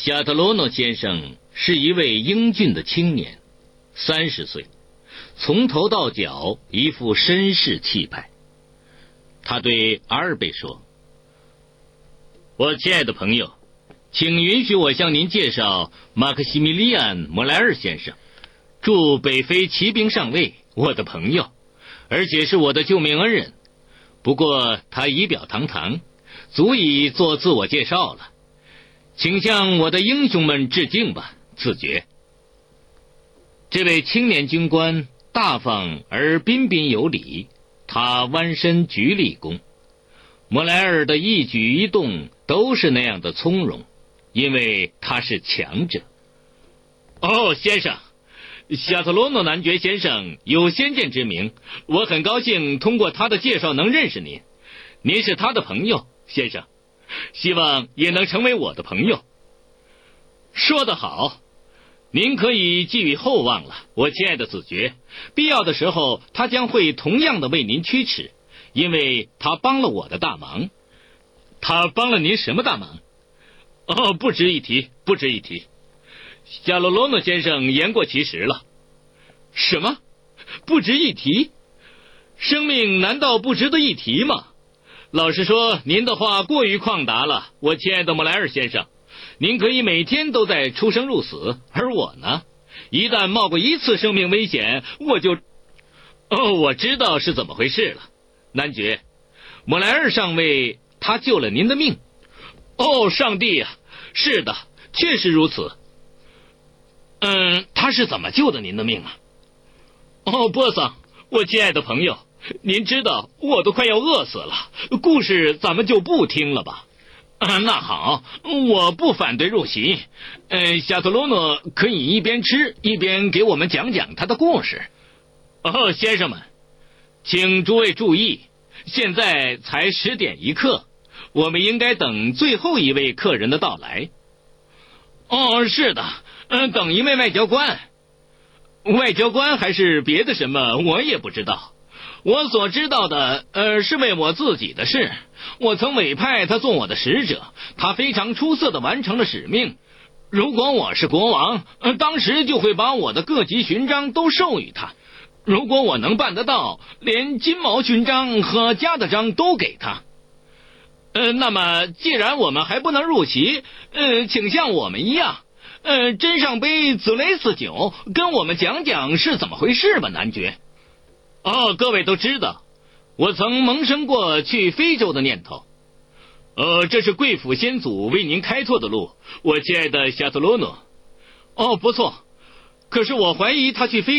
夏特罗诺先生是一位英俊的青年，30岁，从头到脚一副绅士气派。他对阿尔贝说：“我亲爱的朋友，请允许我向您介绍马克西米利安·莫莱尔先生，驻北非骑兵上尉，我的朋友，而且是我的救命恩人。不过他仪表堂堂，足以做自我介绍了。请向我的英雄们致敬吧，自觉。”这位青年军官大方而彬彬有礼，他弯身鞠了一躬。莫莱尔的一举一动都是那样的从容，因为他是强者。哦，先生，夏特罗诺男爵先生有先见之明，我很高兴通过他的介绍能认识您。您是他的朋友，先生，希望也能成为我的朋友。说得好，您可以寄予厚望了，我亲爱的子爵。必要的时候，他将会同样的为您驱驰，因为他帮了我的大忙。他帮了您什么大忙？哦，不值一提，不值一提。夏洛罗诺先生言过其实了。什么？不值一提？生命难道不值得一提吗？老实说，您的话过于旷达了，我亲爱的莫莱尔先生。您可以每天都在出生入死，而我呢，一旦冒过一次生命危险，我就……哦，我知道是怎么回事了，男爵，莫莱尔上尉他救了您的命。哦，上帝啊，是的，确实如此。他是怎么救的您的命啊？哦，波桑，我亲爱的朋友，您知道我都快要饿死了，故事咱们就不听了吧。那好，我不反对入席。夏特罗诺可以一边吃一边给我们讲讲他的故事。哦，先生们，请诸位注意，现在才10点1刻，我们应该等最后一位客人的到来。哦，是的，等一位外交官。外交官还是别的什么，我也不知道。我所知道的，是为我自己的事。我曾委派他做我的使者，他非常出色地完成了使命。如果我是国王，当时就会把我的各级勋章都授予他。如果我能办得到，连金毛勋章和嘉德章都给他。那么既然我们还不能入席，请像我们一样，斟上杯紫雷斯酒，跟我们讲讲是怎么回事吧，男爵。哦，各位都知道，我曾萌生过去非洲的念头。这是贵府先祖为您开拓的路，我亲爱的夏特罗诺。哦，不错，可是我怀疑他去非